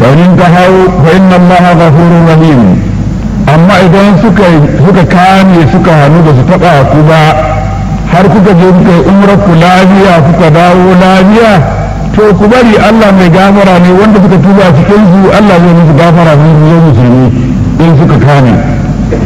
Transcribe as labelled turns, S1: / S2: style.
S1: فإن انتهوا فإن الله غفور رحيم. أما إذا suka kame suka hannu da su taɓa ku ba har kuka je kuka yi umrarku lafiya kuka dawo lafiya to ku bari Allah mai gafara ne wanda suka tuba cikin su Allah zai musu gafara su zo musulmi in suka kame